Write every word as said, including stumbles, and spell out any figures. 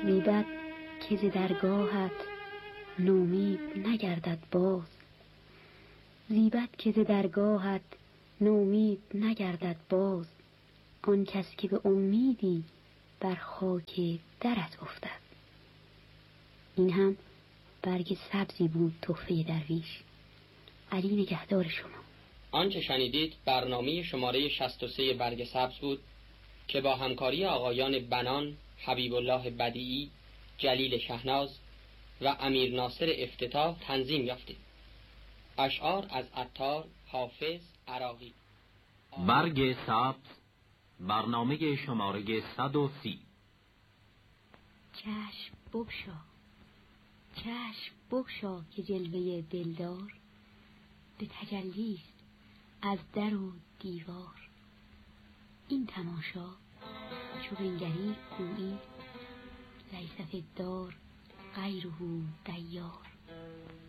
زیبد که ز درگاهت نومید نگردد باز. زیبد که ز درگاهت نومید نگردد باز. آن کس که به امیدی بر خاک درت افتد. این هم برگ سبزی بود تحفه درویش. علی نگهدار شما. آنچه شنیدید برنامه شماره شصت و سه برگ سبز بود که با همکاری آقایان بنان، حبیب الله بدیعی، جلیل شهناز و امیر ناصر افتتاح تنظیم یافتید. اشعار از عطار، حافظ، عراقی. برگ سبز، برنامه شماره صد و سی. چشم بگشا، چشم بگشا که جلوه دلدار به تجلیست از در و دیوار. این تماشا چو بنگری گویی لیس فی الدار غیره دیار.